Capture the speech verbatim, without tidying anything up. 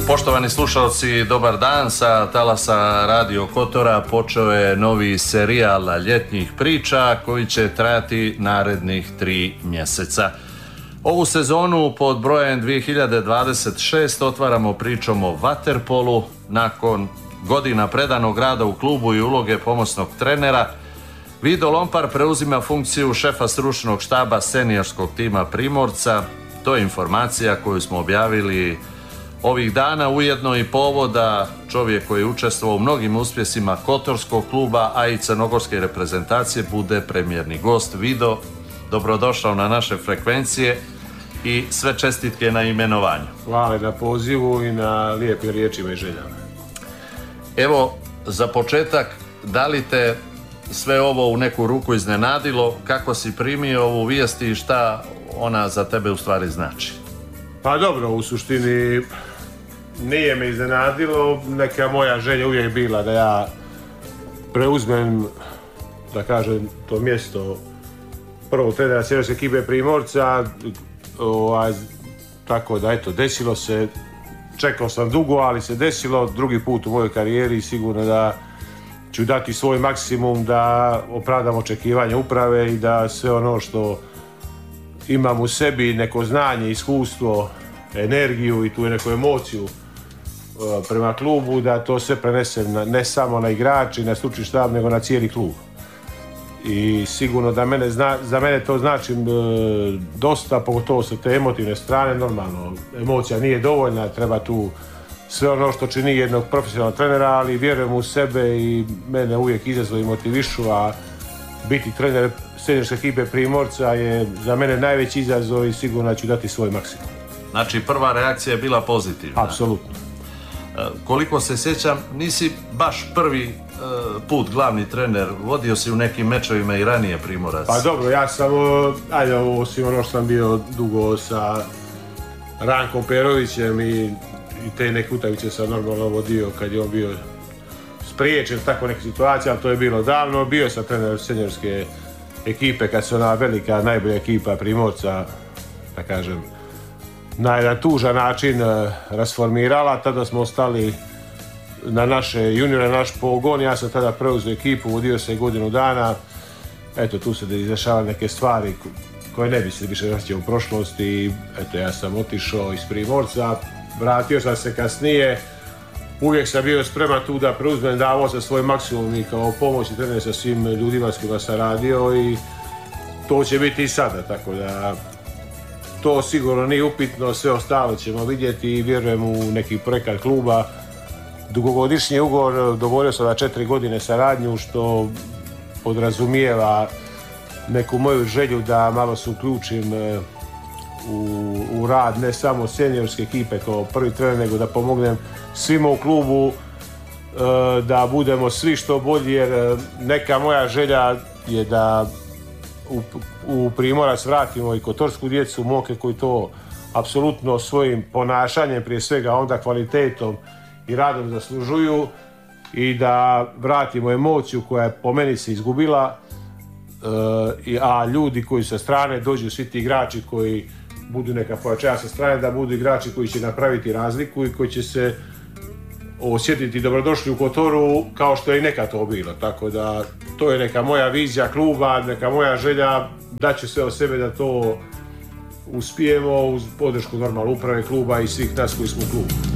Poštovani slušalci, dobar dan. Sa talasa Radio Kotora počeo je novi serijal ljetnih priča koji će trajati narednih tri mjeseca. Ovu sezonu pod brojem dvije hiljade dvadeset šest otvaramo pričom o vaterpolu. Nakon godina predanog rada u klubu i uloge pomoćnog trenera, Vido Lompar preuzima funkciju šefa stručnog štaba seniorskog tima Primorca. To je informacija koju smo objavili ovih dana, ujedno i povoda čovjek koji je učestvovao u mnogim uspjesima Kotorskog kluba, a i crnogorske reprezentacije, bude premijerni gost. Vido, dobrodošao na naše frekvencije i sve čestitke na imenovanju. Hvala na pozivu i na lijepim riječima i željama. Evo, za početak, da li te sve ovo u neku ruku iznenadilo? Kako si primio ovu vijest i šta ona za tebe u stvari znači? Pa dobro, u suštini nije me iznenadilo. Neka moja želja uvijek bila da ja preuzmem, da kažem, to mjesto prvog trenera seniorske ekipe Primorca. Ovaj, tako da, eto, desilo se. Čekao sam dugo, ali se desilo. Drugi put u mojoj karijeri, sigurno da ću dati svoj maksimum da opravdam očekivanje uprave i da sve ono što imam u sebi, neko znanje, iskustvo, energiju i tu neku emociju prema klubu, da to sve prenesem na, ne samo na igrači, na stručni štab, nego na cijeli klub. I sigurno da mene zna, za mene to znači e, dosta, pogotovo sa te emotivne strane. Normalno, emocija nije dovoljna, treba tu sve ono što čini jednog profesionalnog trenera, ali vjerujem u sebe i mene uvijek izazovi motivišu, a biti trener seniorske ekipe Primorca je za mene najveći izazov i sigurno ću dati svoj maksimum. Znači, prva reakcija je bila pozitivna. Apsolutno. Koliko se sjećam, nisi baš prvi put glavni trener, vodio si u nekim mečevima i ranije Primorac. Pa dobro, ja sam, ajde, osim ono što sam bio dugo sa Rankom Perovićem i, i te neke utakmice sam normalno vodio kad je on bio spriječen tako neke situacije, ali to je bilo davno. Bio sam trener seniorske ekipe kad se ona velika, najbolja ekipa Primorca, da kažem, na jedan tužan način rasformirala. Tada smo ostali na naše juniore, naš pogon. Ja sam tada preuzeo ekipu, vodio se godinu dana. Eto, tu se izdešavaju neke stvari koje ne bi se više vraćao u prošlosti. Eto, ja sam otišao iz Primorca, vratio sam se kasnije. Uvijek sam bio spreman tu da preuzmem, davao sam svoj maksimum i kao pomoć i trener sa svim ljudima s kojima sam radio i to će biti i sada, tako da to sigurno nije upitno, sve ostalo ćemo vidjeti i vjerujem u neki projekat kluba. Dugogodišnji ugovor, dogovorio sam na četiri godine saradnju, što podrazumijeva neku moju želju da malo se uključim u, u rad ne samo seniorske ekipe kao prvi trener, nego da pomognem svima u klubu da budemo svi što bolji, jer neka moja želja je da u, u Primorac vratimo i kotorsku djecu, momke koji to apsolutno svojim ponašanjem, prije svega onda kvalitetom i radom zaslužuju, i da vratimo emociju koja je po meni se izgubila, a ljudi koji sa strane dođu, svi ti igrači koji budu neka pojačanja sa strane, da budu igrači koji će napraviti razliku i koji će se osjetiti dobrodošli u Kotoru kao što je i neka to bilo. Tako da to je neka moja vizija kluba, neka moja želja, da ću sve od sebe da to uspijemo uz podršku normalno uprave kluba i svih nas koji smo u klubu.